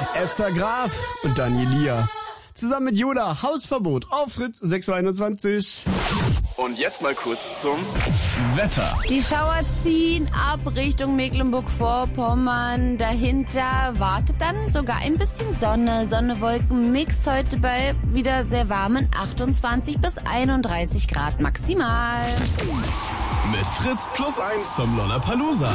Esther Graf und Daniel Lier. Zusammen mit Yoda, Hausverbot auf Fritz 6.21 Uhr. Und jetzt mal kurz zum Wetter. Die Schauer ziehen ab Richtung Mecklenburg-Vorpommern. Dahinter wartet dann sogar ein bisschen Sonne. Sonne-Wolken-Mix heute bei wieder sehr warmen 28 bis 31 Grad maximal. Mit Fritz +1 zum Lollapalooza.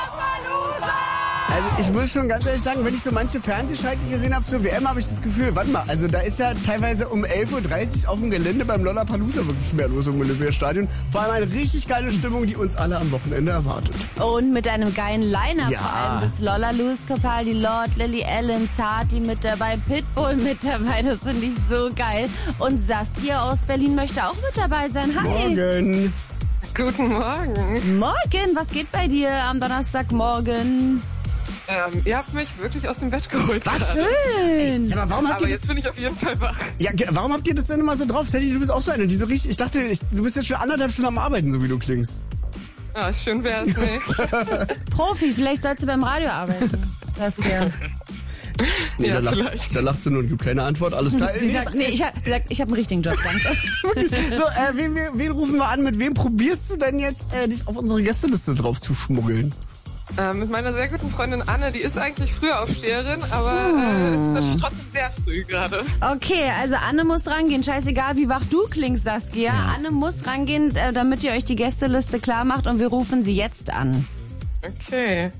Also ich muss schon ganz ehrlich sagen, wenn ich so manche Fernsehschalten gesehen habe zur WM, habe ich das Gefühl, warte mal, also da ist ja teilweise um 11.30 Uhr auf dem Gelände beim Lollapalooza wirklich mehr los im Olympiastadion. Vor allem eine richtig geile Stimmung, die uns alle am Wochenende erwartet. Und mit einem geilen Line-Up, Ja. vor allem das Lolla Luz Capaldi, Lord, Lily Allen, Sati mit dabei, Pitbull mit dabei, das finde ich so geil. Und Saskia aus Berlin möchte auch mit dabei sein. Hi! Morgen. Guten Morgen. Morgen, was geht bei dir am Donnerstagmorgen? Ihr habt mich wirklich aus dem Bett geholt. Was? gerade. Schön! Sag mal, warum habt Aber ihr jetzt das... bin ich auf jeden Fall wach. Ja, warum habt ihr das denn immer so drauf? Sadie, du bist auch so eine, die so richtig... Ich dachte, du bist jetzt schon 1,5 Stunden am Arbeiten, so wie du klingst. Ja, schön wär's, ne? Profi, vielleicht sollst du beim Radio arbeiten. Saskia. Nee, Ja, da lacht sie nur und gibt keine Antwort. Alles klar. Sie sagt, nee, ich hab einen richtigen Job, danke. So, wen rufen wir an? Mit wem probierst du denn jetzt, dich auf unsere Gästeliste drauf zu schmuggeln? Mit meiner sehr guten Freundin Anne, die ist eigentlich Frühaufsteherin, aber ist natürlich trotzdem sehr früh gerade. Okay, also Anne muss rangehen, scheißegal wie wach du klingst, Saskia. Anne muss rangehen, damit ihr euch die Gästeliste klar macht und wir rufen sie jetzt an. Okay.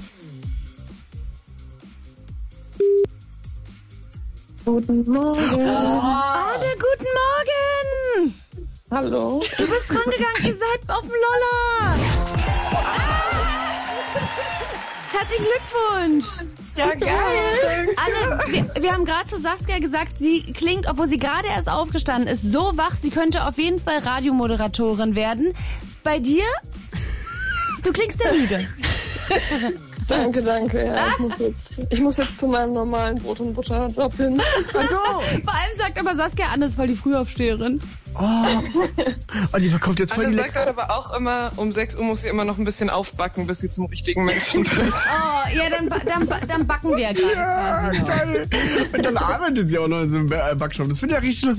Guten Morgen. Anne, guten Morgen! Hallo. Du bist rangegangen, ihr seid auf dem Lolla! Herzlichen Glückwunsch! Ja, geil. Anne, wir haben gerade zu Saskia gesagt, sie klingt, obwohl sie gerade erst aufgestanden ist, so wach, sie könnte auf jeden Fall Radiomoderatorin werden. Bei dir? Du klingst sehr müde. Danke. Ja, ich muss jetzt zu meinem normalen Brot- und Butter-Job hin. Ach so. Vor allem sagt aber Saskia, Anne ist voll die Frühaufsteherin. Oh, die verkauft jetzt voll Anne die sagt aber auch immer, um 6 Uhr muss sie immer noch ein bisschen aufbacken, bis sie zum richtigen Menschen wird. Oh, ja, dann backen wir ja gerade quasi noch. Geil. Und dann arbeitet sie auch noch in so einem Backshop. Das finde ich ja richtig lustig.